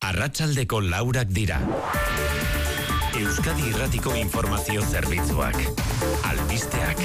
Arratsaldeko 4 dira. Euskadi Irratiko informazio zerbitzuak. Albisteak.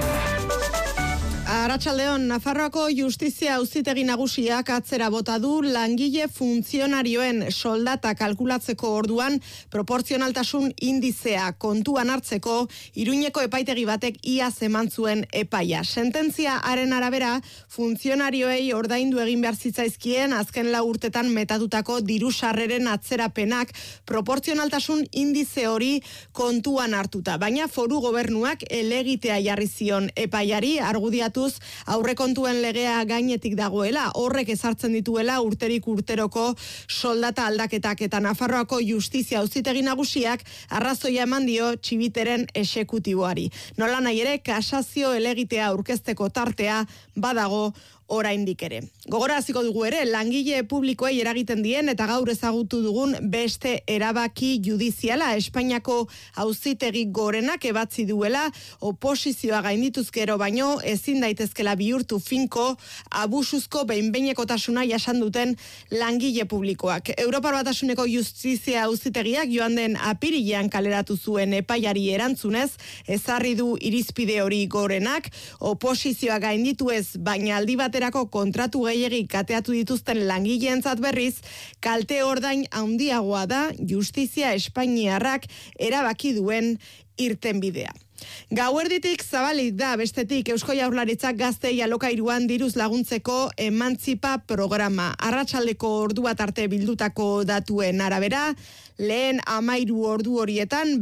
Arratsaldeon, Nafarroako Justizia Auzitegi Nagusiak atzera bota du langile funtzionarioen soldata kalkulatzeko orduan proportzionaltasun indizea kontuan hartzeko Iruñeko epaitegi batek iaz eman zuen epaia. Sententzia haren arabera, funtzionarioei ordaindu egin behar zitzaizkien azken 4 urtetan metatutako diru sarreren atzerapenak proportzionaltasun indize hori kontuan hartuta. Baina foru gobernuak helegitea jarri zion epaiari, argudiatu aurrekontuen legea gainetik dagoela, horrek ezartzen dituela urterik urteroko soldata aldaketak, eta Nafarroako Justizia Auzitegi Nagusiak arrazoia eman dio txibiteren exekutiboari. Nola nahi ere, kasazio helegitea aurkezteko tartea badago oraindik ere. Gogora hasiko dugu ere, langile publikoei eragiten dien eta gaur ezagutu dugun beste erabaki judiziala. Espainiako Auzitegi Gorenak ebatzi duela oposizioa gaindituzkero baino ezin daitezkela bihurtu finko abusuzko behin-behinekotasuna jasan duten langile publikoak. Europar Batasuneko Justizia Auzitegiak joan den apirilean kaleratu zuen epaiari erantzunez, ezarri du irizpide hori Gorenak, oposizioa gainditu ez baina aldi baterako kontratu gehiegi kateatu dituzten langileentzat berriz, kalte ordain handiagoa da Justizia Espainiarrak erabaki duen irtenbidea. Gauerditik zabalik da bestetik Eusko Jaurlaritzak gaztei alokairuan diruz laguntzeko emantzipa programa. Arratsaldeko ordu bat arte bildutako datuen arabera, lehen 13 ordu horietan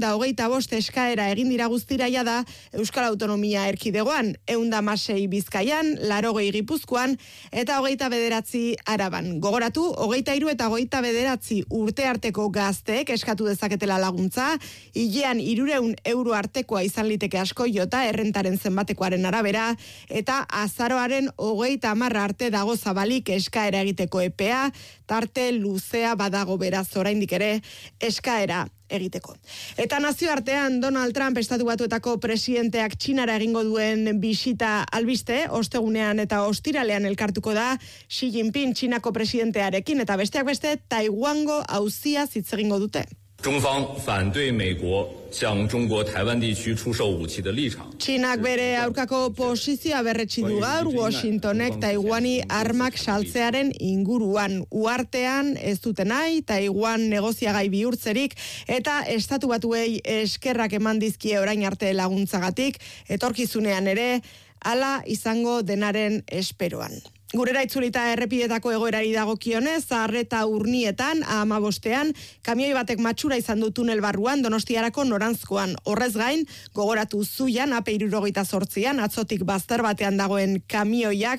225 eskaera egin dira guztira da Euskal Autonomia Erkidegoan, 116 Bizkaian, 80 Gipuzkoan eta 29 Araban. Gogoratu, 23 eta 29 urte arteko gazteek eskatu dezaketela laguntza, hilean 300 euro artekoa izan liteke asko jota errentaren zenbatekoaren arabera, eta azaroaren 30 arte dago zabalik eskaera egiteko epea, tarte luzea badago beraz oraindik ere eskaera egiteko. Eta nazioartean Donald Trump Estatu Batuetako presidenteak Txinara egingo duen bisita albiste, ostegunean eta ostiralean elkartuko da Xi Jinping Txinako presidentearekin, eta besteak beste Taiwango auzia hitz egingo dute. 中方反对美国向中国台湾地区出售武器的立场。 Txinak bere aurkako posizioa berretsi du gaur Washingtonek Taiwani armak saltzearen inguruan. Uhartean ez dute nahi, Taiwan negoziagai bihurtzerik, eta Estatu Batuei eskerrak eman dizkie orain arte laguntzagatik, etorkizunean ere hala izango denaren esperoan. Gurera itzulita errepidetako egoerari dagokionez, Arreta Urnietan, 15ean, kamioi batek matxura izan du tunel barruan Donostiarako noranzkoan. Horrez gain, gogoratu Zuian, AP78an, atzotik bazter batean dagoen kamioiak,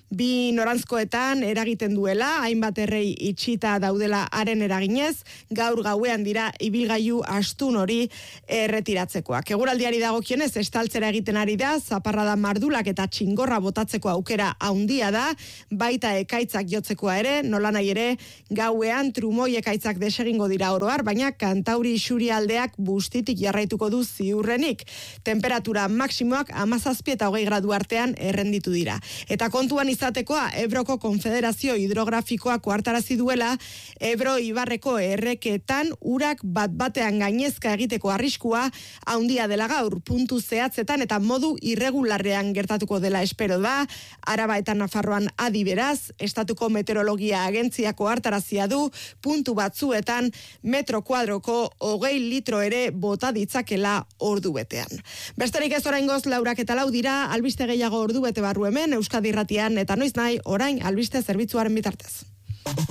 2 noranzkoetan eragiten duela, hainbat errei itxita daudela haren eraginez, gaur gauean dira ibilgailu astun hori erretiratzekoak. Eguraldiari dagokionez, estaltzera egiten ari da, zaparrada mardulak eta txingorra botatzeko aukera handia da, baita ekaitzak jotzekoa ere, nolanahi ere, gauean trumoi ekaitzak desegingo dira oro har, baina Kantauri isurialdeak bustitik jarraituko du ziurrenik. Temperatura maksimoak 17 eta 20 gradu artean errenditu dira. Eta kontuan izatekoa, Ebroko Konfederazio Hidrografikoak ohartarazi duela, Ebro Ibarreko erreketan urak bat-batean gainezka egiteko arriskua handia dela gaur, puntu zehatzetan eta modu irregularrean gertatuko dela espero da. Araba eta Nafarroan adi beraz, Estatuko Meteorologia Agentziako hartarazia du, puntu batzuetan metro kuadroko 20 litro ere bota ditzakela ordu betean. Besterik ez oraingoz 4:04 dira, albiste gehiago ordu bete barru hemen, Euskadi Irratian, eta noiz nahi orain albiste zerbitzuaren bitartez.